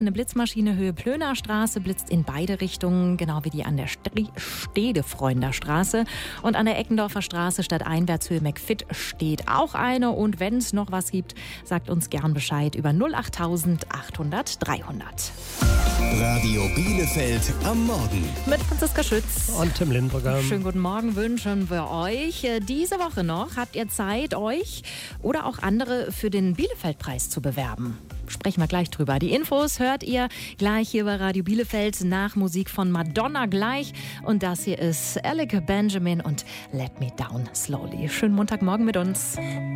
Eine Blitzmaschine Höhe Plöner Straße blitzt in beide Richtungen, genau wie die an der Stedefreunder Straße. Und an der Eckendorfer Straße statt Einwärtshöhe McFit steht auch eine. Und wenn es noch was gibt, sagt uns gern Bescheid über 08000 800 300. Radio Bielefeld am Morgen. Mit Franziska Schütz Und Tim Lindberger. Schönen guten Morgen wünschen wir euch. Diese Woche noch habt ihr Zeit, euch oder auch andere für den Bielefeld-Preis zu bewerben. Sprechen wir gleich drüber. Die Infos hört ihr gleich hier bei Radio Bielefeld nach Musik von Madonna gleich. Und das hier ist Alec Benjamin und Let Me Down Slowly. Schönen Montagmorgen mit uns.